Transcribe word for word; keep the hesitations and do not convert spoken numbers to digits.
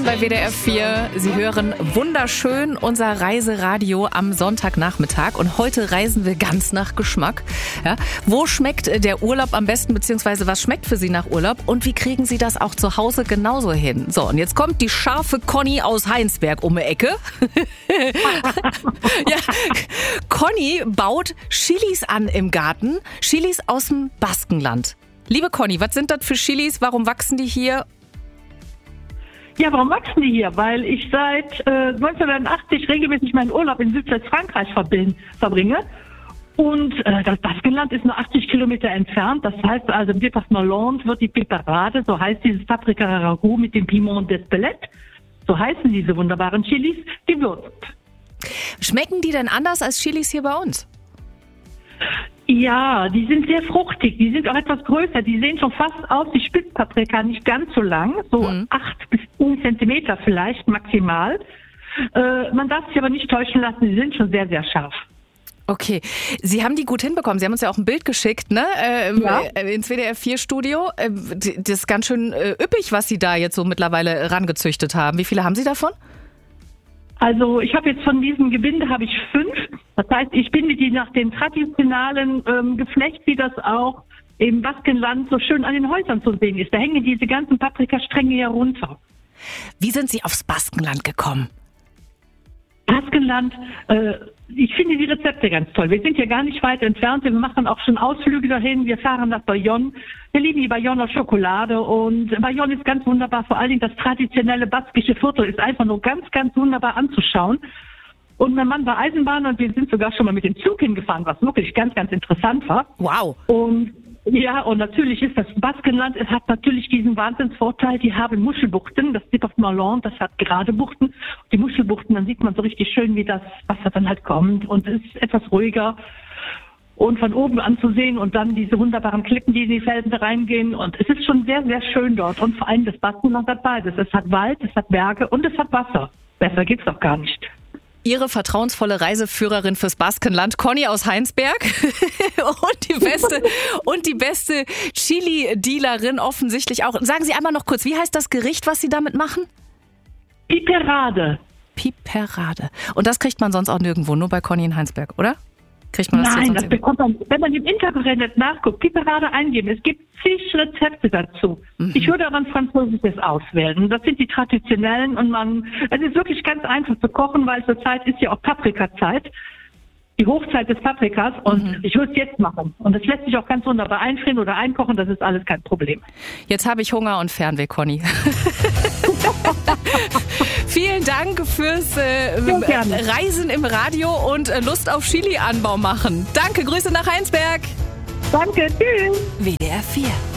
an bei W D R vier. Sie hören wunderschön unser Reiseradio am Sonntagnachmittag. Und heute reisen wir ganz nach Geschmack. Ja, wo schmeckt der Urlaub am besten, beziehungsweise was schmeckt für Sie nach Urlaub? Und wie kriegen Sie das auch zu Hause genauso hin? So, und jetzt kommt die scharfe Conny aus Heinsberg um die Ecke. Ja, Conny baut Chilis an im Garten. Chilis aus dem Baskenland. Liebe Conny, was sind das für Chilis? Warum wachsen die hier? Ja, warum wachsen die hier? Weil ich seit äh, neunzehnhundertachtzig regelmäßig meinen Urlaub in Südwestfrankreich verbringe. Und äh, das Baskenland ist nur achtzig Kilometer entfernt. Das heißt also, im Département Landes wird die Piperade, so heißt dieses Paprika-Ragout mit dem Piment d'Espelette, so heißen diese wunderbaren Chilis, gewürzt. Schmecken die denn anders als Chilis hier bei uns? Ja, die sind sehr fruchtig, die sind auch etwas größer, die sehen schon fast aus wie Spitzpaprika, nicht ganz so lang, so mhm. acht bis zehn Zentimeter vielleicht maximal. Äh, man darf sich aber nicht täuschen lassen, die sind schon sehr, sehr scharf. Okay, Sie haben die gut hinbekommen. Sie haben uns ja auch ein Bild geschickt, ne? Äh, ja. Ins W D R vier Studio. Äh, das ist ganz schön äh, üppig, was Sie da jetzt so mittlerweile rangezüchtet haben. Wie viele haben Sie davon? Also ich habe jetzt von diesem Gebinde habe ich fünf. Das heißt, ich binde die nach dem traditionellen ähm, Geflecht, wie das auch im Baskenland so schön an den Häusern zu sehen ist. Da hängen diese ganzen Paprikastränge hier runter. Wie sind Sie aufs Baskenland gekommen? Baskenland, äh, ich finde die Rezepte ganz toll. Wir sind ja gar nicht weit entfernt. Wir machen auch schon Ausflüge dahin. Wir fahren nach Bayonne. Wir lieben die Bayonner Schokolade und Bayonne ist ganz wunderbar. Vor allen Dingen das traditionelle baskische Viertel ist einfach nur ganz, ganz wunderbar anzuschauen. Und mein Mann war Eisenbahner und wir sind sogar schon mal mit dem Zug hingefahren, was wirklich ganz, ganz interessant war. Wow. Und ja, und natürlich ist das Baskenland, es hat natürlich diesen Wahnsinnsvorteil, die haben Muschelbuchten, das Département Landes, das hat gerade Buchten. Die Muschelbuchten, dann sieht man so richtig schön, wie das Wasser dann halt kommt und es ist etwas ruhiger und von oben anzusehen und dann diese wunderbaren Klippen, die in die Felsen reingehen und es ist schon sehr, sehr schön dort und vor allem das Baskenland hat beides. Es hat Wald, es hat Berge und es hat Wasser. Besser geht's doch gar nicht. Ihre vertrauensvolle Reiseführerin fürs Baskenland, Conny aus Heinsberg. und die beste, und die beste Chili-Dealerin offensichtlich auch. Sagen Sie einmal noch kurz, wie heißt das Gericht, was Sie damit machen? Piperade. Piperade. Und das kriegt man sonst auch nirgendwo, nur bei Conny in Heinsberg, oder? Kriegt man das Nein, das bekommt man, wenn man im Internet nachguckt, Piperade eingeben. Es gibt zig Rezepte dazu. Mhm. Ich würde aber ein französisches auswählen. Das sind die traditionellen und man, es ist wirklich ganz einfach zu kochen, weil zurzeit ist ja auch Paprikazeit. Die Hochzeit des Paprikas und mhm. ich würde es jetzt machen. Und das lässt sich auch ganz wunderbar einfrieren oder einkochen, das ist alles kein Problem. Jetzt habe ich Hunger und Fernweh, Conny. Vielen Dank fürs äh, Reisen im Radio und äh, Lust auf Chili-Anbau machen. Danke, Grüße nach Heinsberg. Danke, tschüss. W D R vier.